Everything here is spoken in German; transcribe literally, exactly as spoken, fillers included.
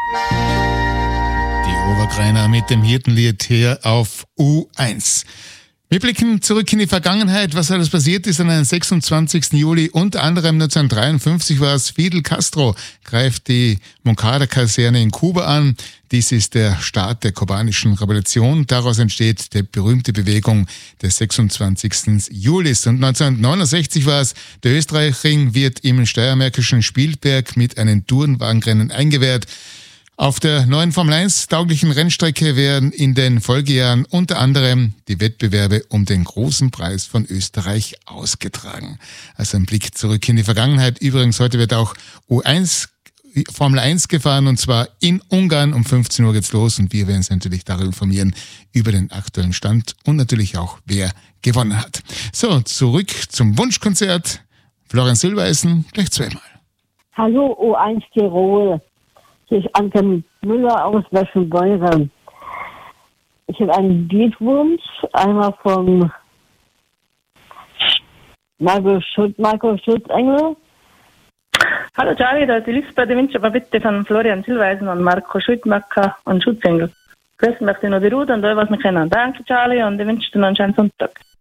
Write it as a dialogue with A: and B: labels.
A: Die Oberkreiner mit dem Hirtenlied hier auf U eins. Wir blicken zurück in die Vergangenheit. Was alles passiert ist an einem sechsundzwanzigsten Juli. Unter anderem neunzehnhundertdreiundfünfzig war es, Fidel Castro greift die Moncada-Kaserne in Kuba an. Dies ist der Start der kubanischen Revolution. Daraus entsteht die berühmte Bewegung des sechsundzwanzigsten Julis. Und neunzehnhundertneunundsechzig war es, der Österreichring wird im steiermärkischen Spielberg mit einem Tourenwagenrennen eingeweiht. Auf der neuen Formel eins tauglichen Rennstrecke werden in den Folgejahren unter anderem die Wettbewerbe um den großen Preis von Österreich ausgetragen. Also ein Blick zurück in die Vergangenheit. Übrigens, heute wird auch U eins Formel eins gefahren, und zwar in Ungarn. Um fünfzehn Uhr geht's los und wir werden Sie natürlich darüber informieren, über den aktuellen Stand und natürlich auch, wer gewonnen hat. So, zurück zum Wunschkonzert. Florian Silbereisen, gleich zweimal.
B: Hallo U eins Tirol. Hier ist Anke Müller aus Weschenbeuren. Ich habe einen Liedwunsch, einmal von Marco, Schut, Marco Schutzengel.
C: Hallo Charlie, da ist die Lisbeth. Ich wünsche aber bitte von Florian Silbereisen und Marco Schuttmacher und Schutzengel. Grüßen möchte ich noch die Ruth und all, was wir kennen. Danke Charlie und ich wünsche dir noch einen schönen Sonntag.